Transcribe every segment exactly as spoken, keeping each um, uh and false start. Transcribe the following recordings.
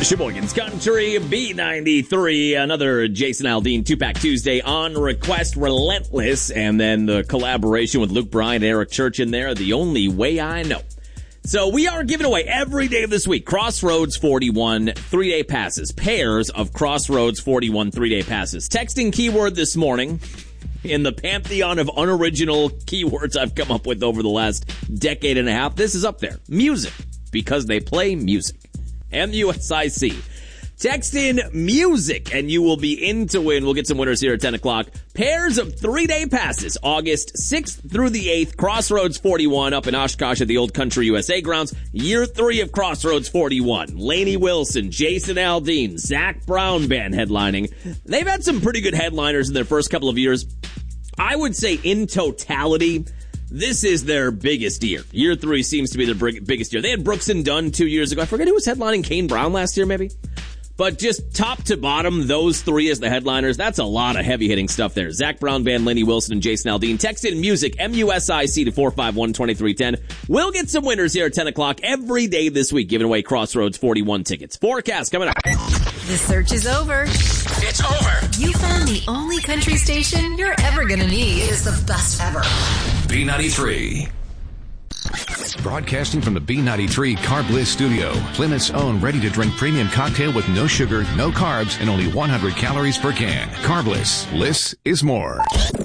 Sheboygan's Country, B ninety-three, another Jason Aldean two-pack Tuesday on request, Relentless, and then the collaboration with Luke Bryan and Eric Church in there, The Only Way I Know. So we are giving away every day of this week Crossroads forty-one three-day passes, pairs of Crossroads forty-one three-day passes. Texting keyword this morning in the pantheon of unoriginal keywords I've come up with over the last decade and a half. This is up there. Music, because they play music. M U S I C. Text in music and you will be in to win. We'll get some winners here at ten o'clock. Pairs of three-day passes, August sixth through the eighth. Crossroads forty-one up in Oshkosh at the Old Country U S A grounds. Year three of Crossroads forty-one. Lainey Wilson, Jason Aldean, Zach Brown Band headlining. They've had some pretty good headliners in their first couple of years. I would say in totality, this is their biggest year. Year three seems to be their biggest year. They had Brooks and Dunn two years ago. I forget who was headlining, Kane Brown last year maybe? But just top to bottom, those three as the headliners, that's a lot of heavy-hitting stuff there. Zach Brown Band, Lainey Wilson, and Jason Aldean. Text in music, M U S I C to four five one, two three one zero. We'll get some winners here at ten o'clock every day this week, giving away Crossroads forty-one tickets. Forecast coming up. The search is over. It's over. You found the only country station you're ever going to need. It is the best ever. B ninety-three. Broadcasting from the B ninety-three Carb Bliss studio, Plymouth's own ready-to-drink premium cocktail with no sugar, no carbs, and only one hundred calories per can. Carb Bliss. Bliss is more.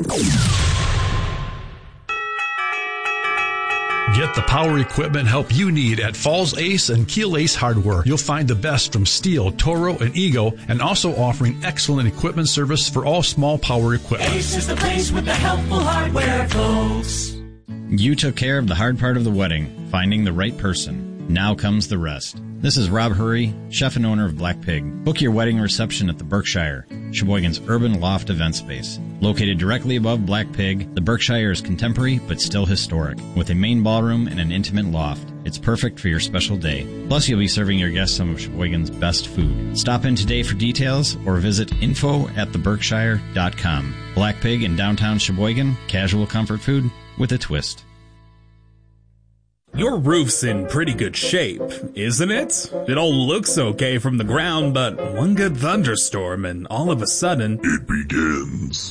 Get the power equipment help you need at Falls Ace and Keel Ace Hardware. You'll find the best from Steel, Toro, and Ego, and also offering excellent equipment service for all small power equipment. Ace is the place with the helpful hardware, folks. You took care of the hard part of the wedding, finding the right person. Now comes the rest. This is Rob Hurry, chef and owner of Black Pig. Book your wedding reception at the Berkshire, Sheboygan's urban loft event space. Located directly above Black Pig, the Berkshire is contemporary but still historic, with a main ballroom and an intimate loft. It's perfect for your special day. Plus, you'll be serving your guests some of Sheboygan's best food. Stop in today for details or visit info at the berkshire dot com. Black Pig in downtown Sheboygan, casual comfort food with a twist. Your roof's in pretty good shape, isn't it? It all looks okay from the ground, but one good thunderstorm and all of a sudden, it begins.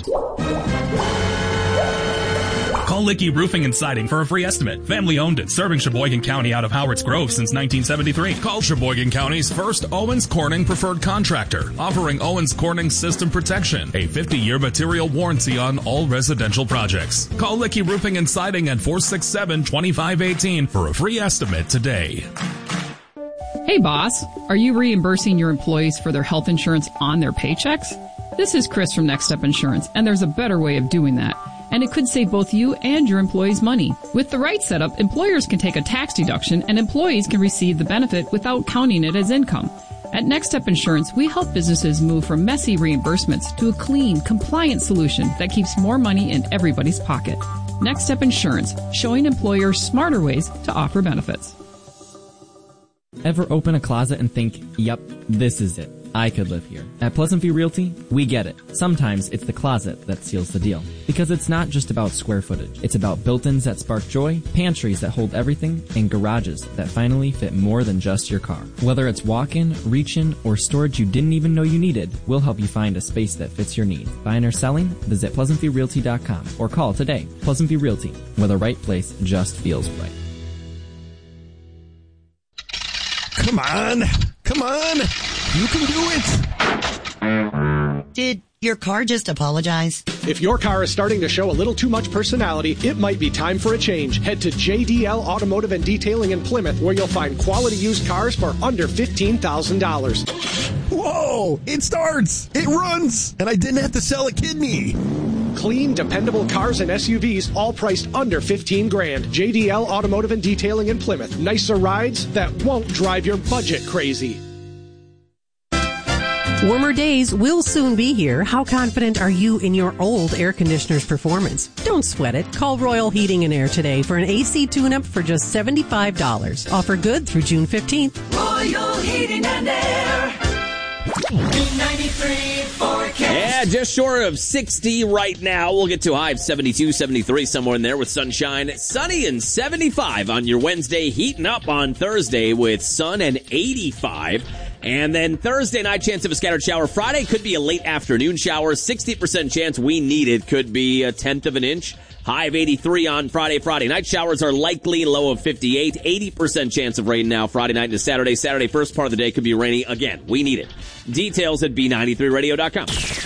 Call Licky Roofing and Siding for a free estimate. Family owned and serving Sheboygan County out of Howards Grove since nineteen seventy-three. Call Sheboygan County's first Owens Corning preferred contractor, offering Owens Corning system protection, a fifty-year material warranty on all residential projects. Call Licky Roofing and Siding at four six seven, two five one eight for a free estimate today. Hey boss, are you reimbursing your employees for their health insurance on their paychecks? This is Chris from Next Step Insurance, and there's a better way of doing that. And it could save both you and your employees money. With the right setup, employers can take a tax deduction and employees can receive the benefit without counting it as income. At Next Step Insurance, we help businesses move from messy reimbursements to a clean, compliant solution that keeps more money in everybody's pocket. Next Step Insurance, showing employers smarter ways to offer benefits. Ever open a closet and think, yep, this is it. I could live here. At Pleasant View Realty, we get it. Sometimes it's the closet that seals the deal. Because it's not just about square footage. It's about built-ins that spark joy, pantries that hold everything, and garages that finally fit more than just your car. Whether it's walk-in, reach-in, or storage you didn't even know you needed, we'll help you find a space that fits your needs. Buying or selling? Visit pleasant view realty dot com or call today. Pleasant View Realty, where the right place just feels right. Come on! Come on! You can do it! Did your car just apologize? If your car is starting to show a little too much personality, it might be time for a change. Head to J D L Automotive and Detailing in Plymouth, where you'll find quality used cars for under fifteen thousand dollars. Whoa! It starts! It runs! And I didn't have to sell a kidney! Clean, dependable cars and S U Vs, all priced under fifteen grand. J D L Automotive and Detailing in Plymouth. Nicer rides that won't drive your budget crazy. Warmer days will soon be here. How confident are you in your old air conditioner's performance? Don't sweat it. Call Royal Heating and Air today for an A C tune-up for just seventy-five dollars. Offer good through June fifteenth. Royal Heating and Air. B ninety-three forecast. Yeah, just short of sixty right now. We'll get to a high of seventy-two, seventy-three, somewhere in there with sunshine. Sunny and seventy-five on your Wednesday. Heating up on Thursday with sun and eighty-five. And then Thursday night, chance of a scattered shower. Friday could be a late afternoon shower. sixty percent chance we need it. Could be a tenth of an inch. High of eighty-three on Friday. Friday night showers are likely. Low of fifty-eight. eighty percent chance of rain now. Friday night into Saturday. Saturday first part of the day could be rainy. Again, we need it. Details at B ninety-three radio dot com.